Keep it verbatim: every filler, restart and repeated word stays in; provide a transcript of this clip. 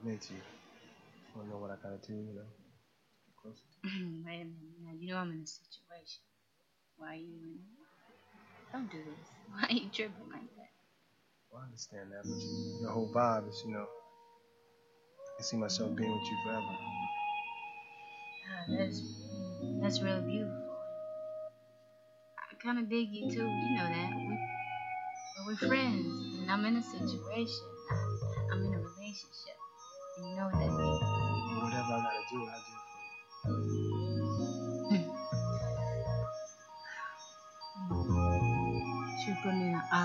I'm into you. I don't know what I gotta do, you know. Get closer. Wait a minute. Now, you know I'm in a situation. Why are you in it? Don't do this. Why are you tripping like that? Well, I understand that, but you, your whole vibe is, you know, I can see myself being with you forever. Ah, that's that's really beautiful. I kind of dig you too. You know that. We, but we're friends, and I'm in a situation. I, I'm in a relationship, and you know what that means. Well, whatever I gotta do, I'll do for you. Should put me in an